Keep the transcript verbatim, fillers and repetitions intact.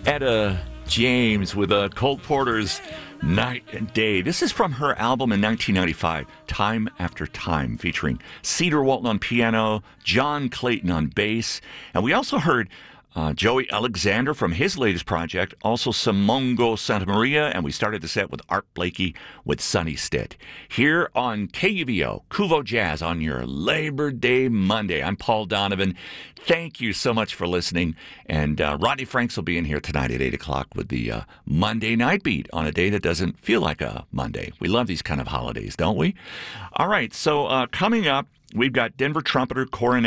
Etta James with a Cole Porter's Night and Day. This is from her album in nineteen ninety-five, Time After Time, featuring Cedar Walton on piano, John Clayton on bass. And we also heard uh, Joey Alexander from his latest project, also Simongo Santa Maria, and we started the set with Art Blakey with Sunny Stitt. Here on K U V O, Kuvo Jazz on your Labor Day Monday. I'm Paul Donovan. Thank you so much for listening. And uh, Rodney Franks will be in here tonight at eight o'clock with the uh, Monday Night Beat on a day that doesn't feel like a Monday. We love these kind of holidays, don't we? All right, so uh, coming up, we've got Denver trumpeter Corin